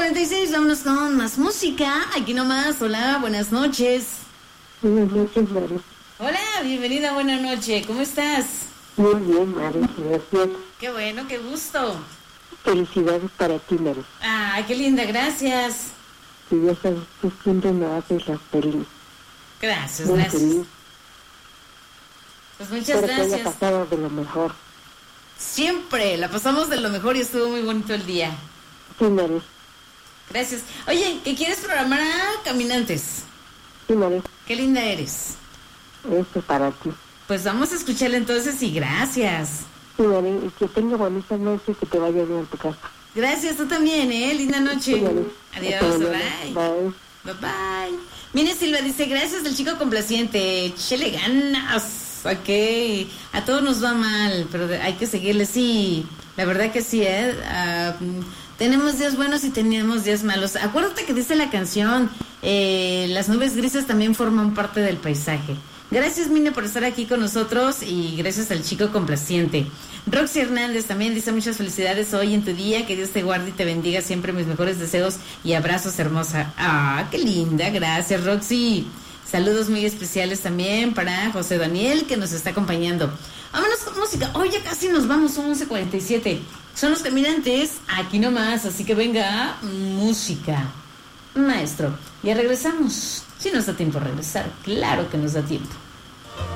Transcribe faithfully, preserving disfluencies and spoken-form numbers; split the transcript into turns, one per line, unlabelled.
cuarenta y seis, vámonos con más música. Aquí nomás, hola, buenas noches.
Buenas noches, Mari.
Hola, bienvenida, buena noche, ¿cómo estás?
Muy bien, Mari, gracias.
Qué bueno, qué gusto.
Felicidades para ti, Mari.
Ah, qué linda, gracias.
Si ya sabes, tú siempre me haces la feliz.
Gracias,
Muy
gracias.
feliz.
Pues muchas
Espero que haya
gracias.
pasado de lo mejor.
Siempre, la pasamos de lo mejor y estuvo muy bonito el día.
Sí, Mari.
Gracias. Oye, ¿qué quieres programar a Caminantes?
Sí, Mari.
Qué linda eres.
Eso para ti.
Pues vamos a escucharla entonces y gracias.
Sí, Mari, y que tenga bonita noche, que te vaya bien a tu casa.
Gracias, tú también, ¿eh? Linda noche.
Sí, Mari.
Adiós,
Hasta
bye.
mañana. Bye.
Bye bye. Mire, Silva dice, gracias del chico complaciente. Chele ganas. Ok. A todos nos va mal, pero hay que seguirle. Sí, la verdad que sí, ¿eh? Uh, tenemos días buenos y tenemos días malos. Acuérdate que dice la canción, eh, las nubes grises también forman parte del paisaje. Gracias, Mine, por estar aquí con nosotros y gracias al chico complaciente. Roxy Hernández también dice muchas felicidades hoy en tu día, que Dios te guarde y te bendiga siempre, mis mejores deseos y abrazos, hermosa. Ah, qué linda, gracias, Roxy. Saludos muy especiales también para José Daniel, que nos está acompañando. Vámonos con música. Hoy ya casi nos vamos, son once cuarenta y siete. Son los caminantes, aquí nomás, así que venga, música. Maestro, ya regresamos. Si nos da tiempo a regresar, claro que nos da tiempo.